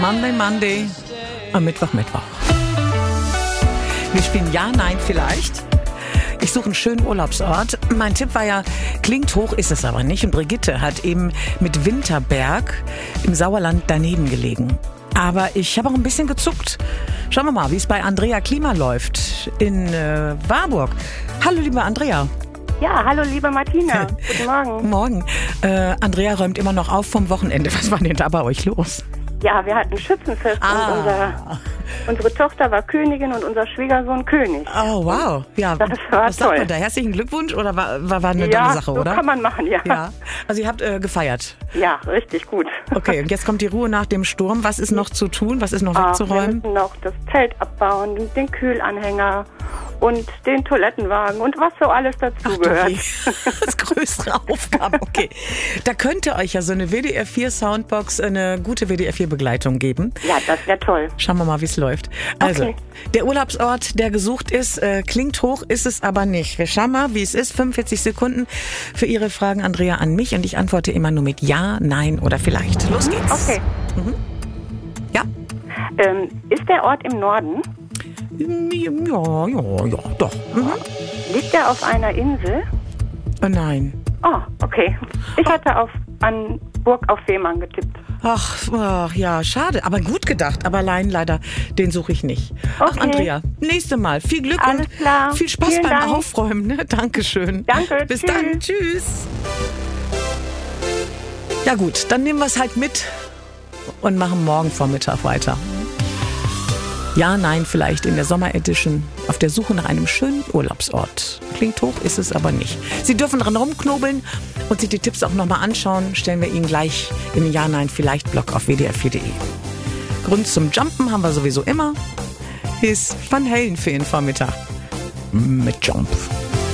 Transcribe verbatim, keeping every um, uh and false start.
Monday, Monday. Am Mittwoch, Mittwoch. Wir spielen Ja, Nein, Vielleicht. Ich suche einen schönen Urlaubsort. Mein Tipp war ja, klingt hoch, ist es aber nicht. Und Brigitte hat eben mit Winterberg im Sauerland daneben gelegen. Aber ich habe auch ein bisschen gezuckt. Schauen wir mal, wie es bei Andrea Klima läuft in äh, Warburg. Hallo, liebe Andrea. Ja, hallo, liebe Martina. Guten Morgen. Morgen. Äh, Andrea räumt immer noch auf vom Wochenende. Was war denn da bei euch los? Ja, wir hatten Schützenfest Ah. und unser, unsere Tochter war Königin und unser Schwiegersohn König. Oh, wow. Ja, Das war was sagt toll. man da? Herzlichen Glückwunsch oder war, war, war eine ja, dumme Sache, so oder? kann man machen, ja. Ja. Also ihr habt äh, gefeiert. Ja, richtig gut. Okay, und jetzt kommt die Ruhe nach dem Sturm. Was ist noch zu tun? Was ist noch Ah, wir wegzuräumen? müssen noch das Zelt abbauen, den Kühlanhänger und den Toilettenwagen und was so alles Ach du dazugehört. je. Das größere Aufgabe, okay. Da könnte euch ja so eine W D R vier Soundbox eine gute W D R vier Begleitung geben. Ja, das wäre toll. Schauen wir mal, wie es läuft. Also, Okay. der Urlaubsort, der gesucht ist, äh, klingt hoch, ist es aber nicht. Wir schauen mal, wie es ist. fünfundvierzig Sekunden für Ihre Fragen, Andrea, an mich. Und ich antworte immer nur mit Ja, Nein oder Vielleicht. Los geht's. Okay. Ja? Ähm, ist der Ort im Norden? Ja, ja, ja, doch. Mhm. Liegt er auf einer Insel? Äh, nein. Oh, okay. Ich hatte auf an Burg auf Fehmarn getippt. Ach, ach, ja, schade. Aber gut gedacht. Aber allein leider, den suche ich nicht. Ach, Okay. Andrea, nächste Mal. Viel Glück Alles und klar. viel Spaß Vielen beim Dank. Aufräumen. Ne? Dankeschön. Danke, Bis tschüss. dann. Tschüss. Ja gut, dann nehmen wir es halt mit und machen morgen Vormittag weiter. Ja, nein, vielleicht in der Sommer-Edition auf der Suche nach einem schönen Urlaubsort. Klingt hoch, ist es aber nicht. Sie dürfen dran rumknobeln und sich die Tipps auch nochmal anschauen. Stellen wir Ihnen gleich in den Ja, nein, vielleicht Blog auf w d r vier punkt d e. Grund zum Jumpen haben wir sowieso immer. Hier ist Van Halen für Ihren Vormittag mit Jump.